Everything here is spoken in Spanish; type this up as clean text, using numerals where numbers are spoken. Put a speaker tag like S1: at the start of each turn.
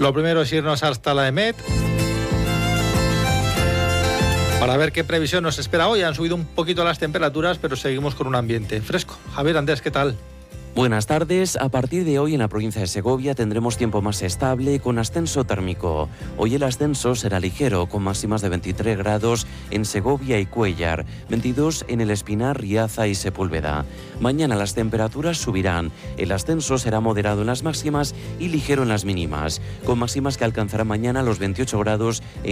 S1: Lo primero es irnos hasta la EMET para ver qué previsión nos espera hoy. Han subido un poquito las temperaturas, pero seguimos con un ambiente fresco. Javier, Andrés, ¿qué tal?
S2: Buenas tardes. A partir de hoy en la provincia de Segovia tendremos tiempo más estable con ascenso térmico. Hoy el ascenso será ligero con máximas de 23 grados en Segovia y Cuéllar, 22 en El Espinar, Riaza y Sepúlveda. Mañana las temperaturas subirán. El ascenso será moderado en las máximas y ligero en las mínimas, con máximas que alcanzarán mañana los 28 grados en